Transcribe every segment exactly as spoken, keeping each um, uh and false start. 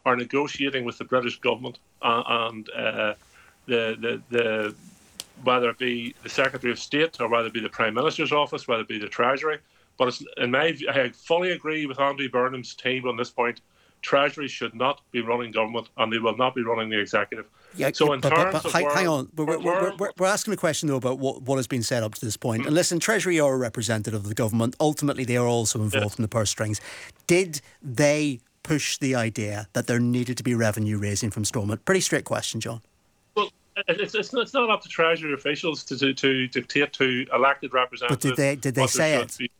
are negotiating with the British government uh, and uh, the, the the whether it be the Secretary of State or whether it be the Prime Minister's office, whether it be the Treasury. But it's, in my view, I fully agree with Andy Burnham's team on this point. Treasury should not be running government, and they will not be running the executive. Yeah, so in but, terms but, but of hang, where, hang on, we're, where, we're, we're, we're asking a question though about what, what has been said up to this point. And listen, Treasury are a representative of the government. Ultimately, they are also involved yes. in the purse strings. Did they push the idea that there needed to be revenue raising from Stormont? Pretty straight question, John. Well, it's it's not, it's not up to Treasury officials to, to to dictate to elected representatives. But did they did they say it? Be.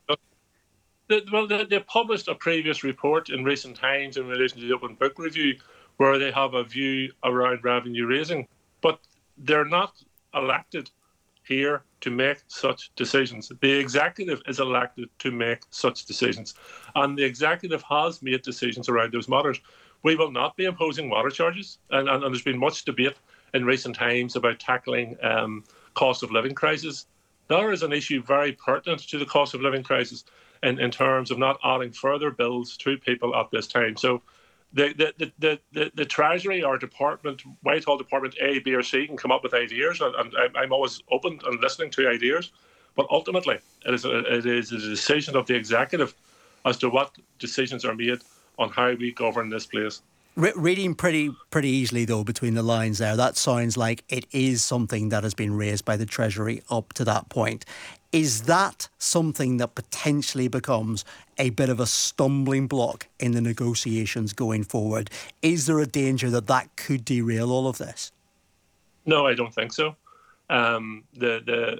The, well, they, they published a previous report in recent times in relation to the Open Book Review, where they have a view around revenue raising, but they're not elected here to make such decisions. The executive is elected to make such decisions, and the executive has made decisions around those matters. We will not be imposing water charges, and, and, and there's been much debate in recent times about tackling um, cost of living crisis. There is an issue very pertinent to the cost of living crisis in, in terms of not adding further bills to people at this time. So the the, the, the, the, the Treasury or Department, Whitehall Department A, B or C can come up with ideas, and, and I'm always open and listening to ideas. But ultimately, it is, a, it is a decision of the executive as to what decisions are made on how we govern this place. Re- reading pretty pretty easily, though, between the lines there, that sounds like it is something that has been raised by the Treasury up to that point. Is that something that potentially becomes a bit of a stumbling block in the negotiations going forward? Is there a danger that that could derail all of this? No, I don't think so. Um, the the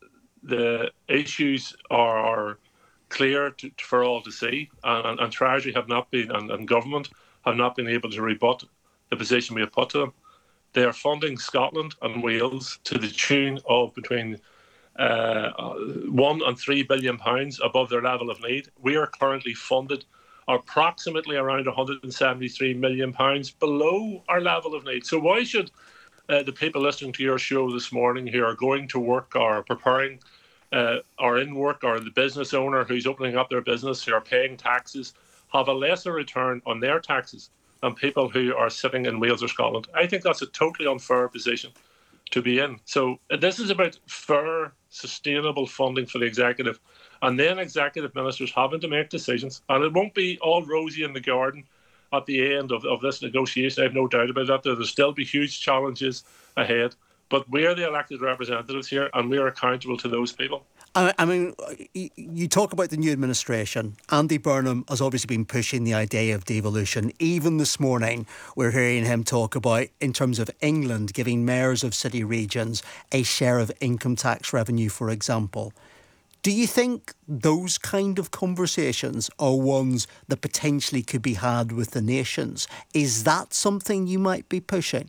the issues are, are clear to, for all to see, and, and, and Treasury have not been, and, and government have not been able to rebut the position we have put to them. They are funding Scotland and Wales to the tune of between uh, one and three billion pounds above their level of need. We are currently funded approximately around one hundred seventy-three million pounds below our level of need. So why should uh, the people listening to your show this morning who are going to work or preparing uh, or in work, or the business owner who's opening up their business, who are paying taxes, have a lesser return on their taxes than people who are sitting in Wales or Scotland? I think that's a totally unfair position to be in. So uh, this is about fair, sustainable funding for the executive, and then executive ministers having to make decisions. And it won't be all rosy in the garden at the end of, of this negotiation. I have no doubt about that. There'll still be huge challenges ahead. But we are the elected representatives here, and we are accountable to those people. I mean, you talk about the new administration. Andy Burnham has obviously been pushing the idea of devolution. Even this morning, we're hearing him talk about, in terms of England, giving mayors of city regions a share of income tax revenue, for example. Do you think those kind of conversations are ones that potentially could be had with the nations? Is that something you might be pushing?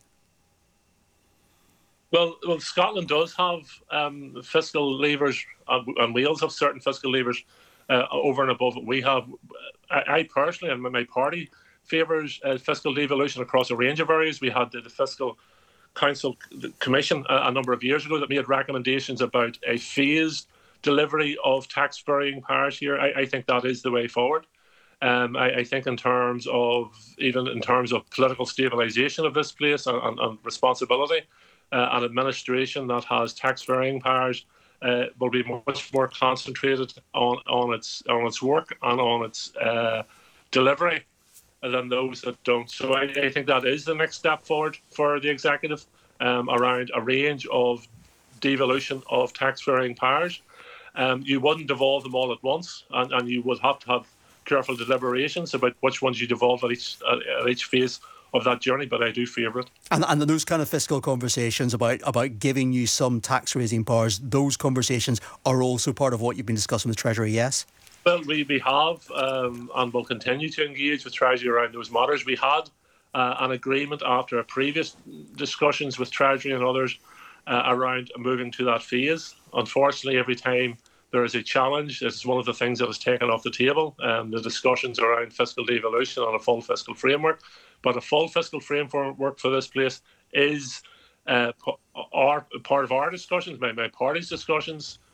Well, well, Scotland does have um, fiscal levers, and, and Wales have certain fiscal levers uh, over and above what we have. I, I personally, and my party, favours uh, fiscal devolution across a range of areas. We had the, the Fiscal Council Commission a, a number of years ago that made recommendations about a phased delivery of tax-varying powers here. I, I think that is the way forward. Um, I, I think in terms of, even in terms of political stabilisation of this place and, and, and responsibility, Uh, an administration that has tax-varying powers uh, will be much more concentrated on, on its on its work and on its uh, delivery than those that don't. So I, I think that is the next step forward for the executive um, around a range of devolution of tax-varying powers. Um, you wouldn't devolve them all at once, and, and you would have to have careful deliberations about which ones you devolve at each at each phase of that journey, but I do favour it. And, and those kind of fiscal conversations about, about giving you some tax-raising powers, those conversations are also part of what you've been discussing with Treasury, yes? Well, we, we have um, and will continue to engage with Treasury around those matters. We had uh, an agreement after previous discussions with Treasury and others uh, around moving to that phase. Unfortunately, every time there is a challenge, this is one of the things that was taken off the table, um, the discussions around fiscal devolution on a full fiscal framework. But a full fiscal framework for this place is uh, our, part of our discussions, my, my party's discussions,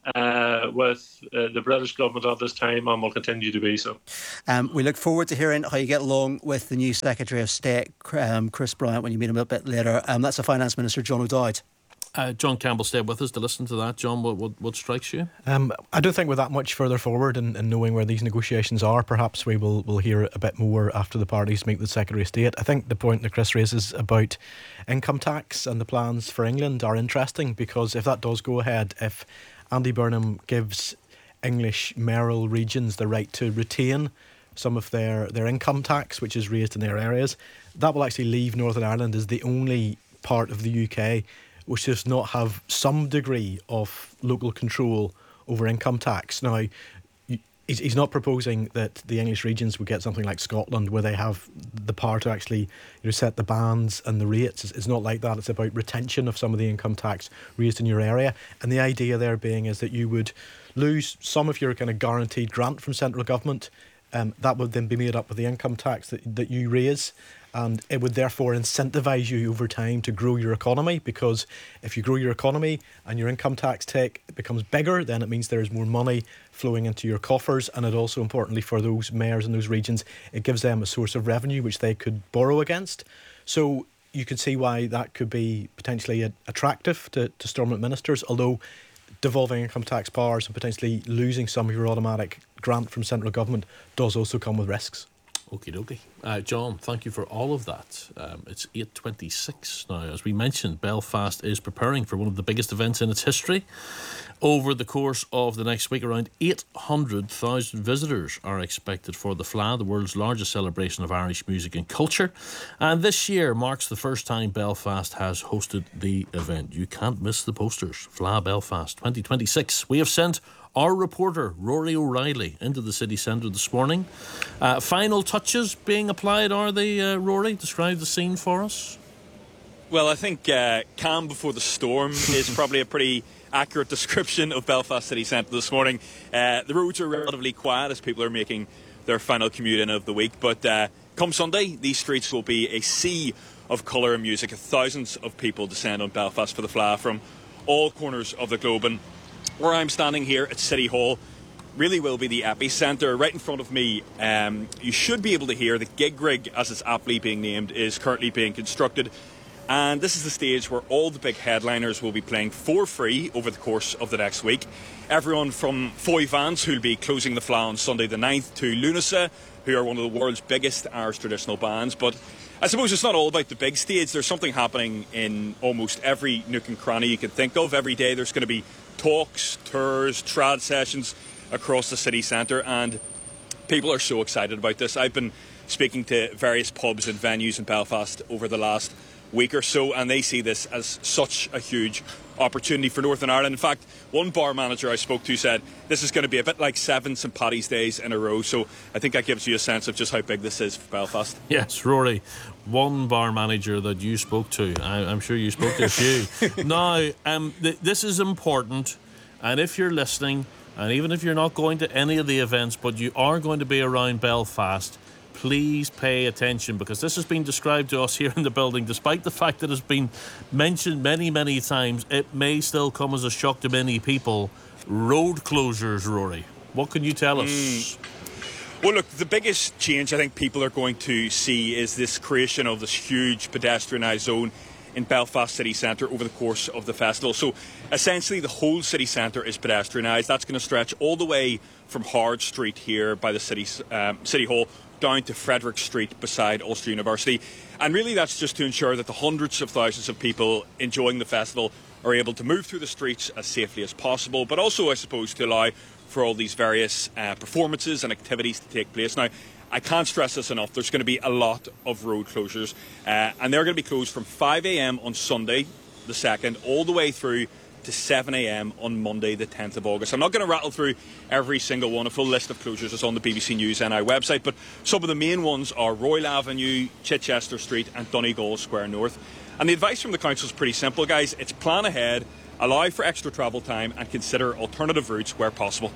uh, with uh, the British government at this time, and will continue to be so. Um, we look forward to hearing how you get along with the new Secretary of State, um, Chris Bryant, when you meet him a bit later. Um, that's the Finance Minister, John O'Dowd. Uh, John Campbell stayed with us to listen to that. John, what what, what strikes you? Um, I don't think we're that much further forward in, in knowing where these negotiations are. Perhaps we will will hear a bit more after the parties meet the Secretary of State. I think the point that Chris raises about income tax and the plans for England are interesting, because if that does go ahead, if Andy Burnham gives English mayoral regions the right to retain some of their, their income tax, which is raised in their areas, that will actually leave Northern Ireland as the only part of the U K which does not have some degree of local control over income tax. Now, he's, he's not proposing that the English regions would get something like Scotland, where they have the power to actually, you know, set the bands and the rates. It's, it's not like that. It's about retention of some of the income tax raised in your area. And the idea there being is that you would lose some of your kind of guaranteed grant from central government. Um, that would then be made up with the income tax that, that you raise. And it would therefore incentivise you over time to grow your economy, because if you grow your economy and your income tax take becomes bigger, then it means there is more money flowing into your coffers. And it also, importantly, for those mayors in those regions, it gives them a source of revenue which they could borrow against. So you could see why that could be potentially attractive to, to Stormont ministers, although devolving income tax powers and potentially losing some of your automatic grant from central government does also come with risks. Okie dokie. Uh, John, thank you for all of that. Um, it's eight twenty-six now. As we mentioned, Belfast is preparing for one of the biggest events in its history. Over the course of the next week, around eight hundred thousand visitors are expected for the F L A, the world's largest celebration of Irish music and culture. And this year marks the first time Belfast has hosted the event. You can't miss the posters. F L A Belfast twenty twenty-six. We have sent our reporter, Rory O'Reilly, into the city centre this morning. Uh, final touches being applied, are they, uh, Rory? Describe the scene for us. Well, I think uh, calm before the storm is probably a pretty accurate description of Belfast city centre this morning. Uh, the roads are relatively quiet as people are making their final commute in of the week. But uh, come Sunday, these streets will be a sea of colour and music. Thousands of people descend on Belfast for the F L A from all corners of the globe. And where I'm standing here at City Hall really will be the epicentre. Right in front of me, um, you should be able to hear the gig rig, as it's aptly being named, is currently being constructed. And this is the stage where all the big headliners will be playing for free over the course of the next week. Everyone from Foy Vance, who'll be closing the F L A on Sunday the ninth, to Lunasa, who are one of the world's biggest Irish traditional bands. But I suppose it's not all about the big stage. There's something happening in almost every nook and cranny you can think of. Every day there's going to be talks, tours, trad sessions across the city centre, and people are so excited about this. I've been speaking to various pubs and venues in Belfast over the last week or so, and they see this as such a huge opportunity for Northern Ireland. In fact, one bar manager I spoke to said this is going to be a bit like seven Saint Paddy's Days in a row. So I think that gives you a sense of just how big this is for Belfast. Yes, Rory, one bar manager that you spoke to. I, I'm sure you spoke to a few. Now, um, th- this is important, and if you're listening, and even if you're not going to any of the events, but you are going to be around Belfast, please pay attention, because this has been described to us here in the building. Despite the fact that it's been mentioned many, many times, it may still come as a shock to many people. Road closures, Rory. What can you tell us? Mm. Well, look, the biggest change I think people are going to see is this creation of this huge pedestrianised zone in Belfast city centre over the course of the festival. So essentially the whole city centre is pedestrianised. That's going to stretch all the way from Hard Street here by the city, um, City Hall down to Frederick Street beside Ulster University. And really that's just to ensure that the hundreds of thousands of people enjoying the festival are able to move through the streets as safely as possible, but also, I suppose, to allow for all these various uh, performances and activities to take place. Now, I can't stress this enough, there's going to be a lot of road closures, uh, and they're going to be closed from five a.m. on Sunday the second all the way through to seven a.m. on Monday the tenth of August. I'm not going to rattle through every single one. A full list of closures is on the B B C News N I website, but some of the main ones are Royal Avenue, Chichester Street and Donegal Square North. And the advice from the council is pretty simple, guys. It's plan ahead, allow for extra travel time and consider alternative routes where possible.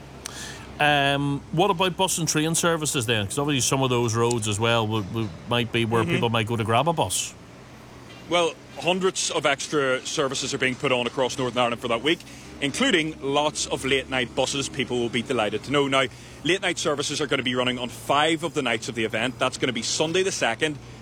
Um, what about bus and train services then? Because obviously some of those roads as well would, would, might be where mm-hmm. people might go to grab a bus. Well, hundreds of extra services are being put on across Northern Ireland for that week, including lots of late-night buses. People will be delighted to know. Now, late-night services are going to be running on five of the nights of the event. That's going to be Sunday the second,